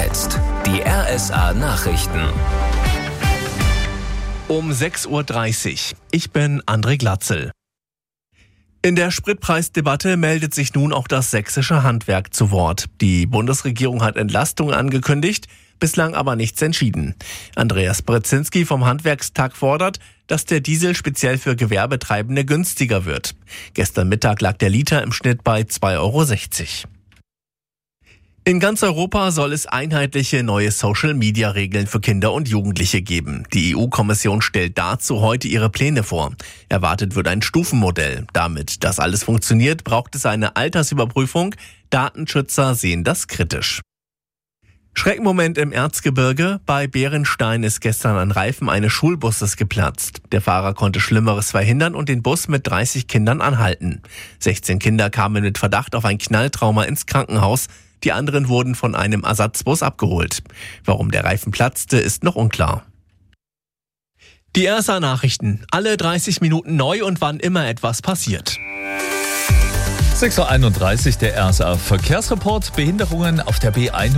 jetzt die RSA Nachrichten. Um 6:30 Uhr. Ich bin André Glatzel. In der Spritpreisdebatte meldet sich nun auch das sächsische Handwerk zu Wort. Die Bundesregierung hat Entlastungen angekündigt, bislang aber nichts entschieden. Andreas Brezinski vom Handwerkstag fordert, dass der Diesel speziell für Gewerbetreibende günstiger wird. Gestern Mittag lag der Liter im Schnitt bei 2,60 €. In ganz Europa soll es einheitliche neue Social-Media-Regeln für Kinder und Jugendliche geben. Die EU-Kommission stellt dazu heute ihre Pläne vor. Erwartet wird ein Stufenmodell. Damit das alles funktioniert, braucht es eine Altersüberprüfung. Datenschützer sehen das kritisch. Schreckmoment im Erzgebirge. Bei Bärenstein ist gestern ein Reifen eines Schulbusses geplatzt. Der Fahrer konnte Schlimmeres verhindern und den Bus mit 30 Kindern anhalten. 16 Kinder kamen mit Verdacht auf ein Knalltrauma ins Krankenhaus. Die anderen wurden von einem Ersatzbus abgeholt. Warum der Reifen platzte, ist noch unklar. Die RSA Nachrichten. Alle 30 Minuten neu und wann immer etwas passiert. 6:31 Uhr, der RSA Verkehrsreport. Behinderungen auf der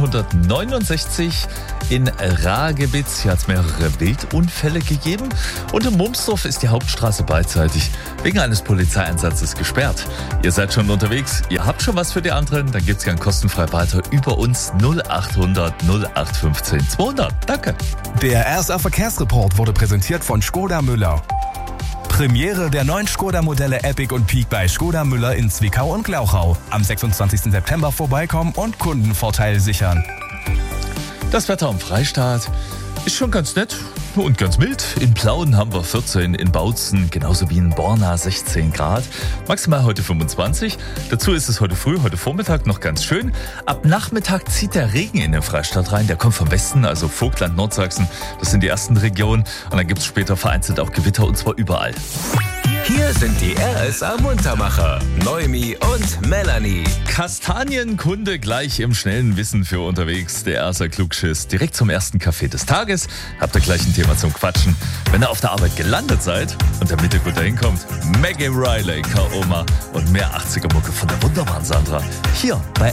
B169 in Ragebitz. Hier hat es mehrere Wildunfälle gegeben. Und in Mumsdorf ist die Hauptstraße beidseitig wegen eines Polizeieinsatzes gesperrt. Ihr seid schon unterwegs, ihr habt schon was für die anderen, dann gibt's gern kostenfrei weiter über uns 0800 0815 200. Danke. Der RSA Verkehrsreport wurde präsentiert von Škoda Müller. Premiere der neuen Škoda-Modelle Epic und Peak bei Škoda Müller in Zwickau und Glauchau. Am 26. September vorbeikommen und Kundenvorteil sichern. Das Wetter am Freistaat ist schon ganz nett und ganz mild. In Plauen haben wir 14, in Bautzen genauso wie in Borna 16 Grad. Maximal heute 25. Dazu ist es heute früh, heute Vormittag noch ganz schön. Ab Nachmittag zieht der Regen in den Freistaat rein. Der kommt vom Westen, also Vogtland, Nordsachsen. Das sind die ersten Regionen. Und dann gibt es später vereinzelt auch Gewitter und zwar überall. Hier sind die RSA Muntermacher, Noemi und Melanie. Kastanienkunde gleich im schnellen Wissen für unterwegs. Der RSA Klugschiss direkt zum ersten Kaffee des Tages. Habt ihr gleich ein Thema zum Quatschen. Wenn ihr auf der Arbeit gelandet seid und der Mitte gut dahin kommt, Maggie Riley, Kaoma und mehr 80er-Mucke von der wunderbaren Sandra. Hier bei